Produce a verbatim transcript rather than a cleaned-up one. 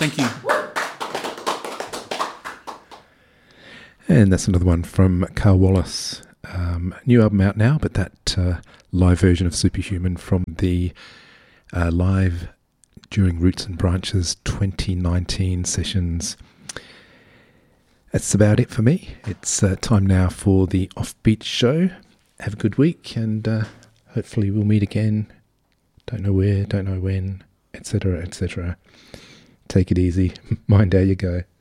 Thank you. And that's another one from Carl Wallace. Um, new album out now, but that uh, live version of Superhuman from the uh, live during Roots and Branches twenty nineteen sessions. That's about it for me. It's uh, time now for the Offbeat Show. Have a good week, and uh, hopefully we'll meet again. Don't know where, don't know when, et cetera, et cetera. Take it easy. Mind how you go.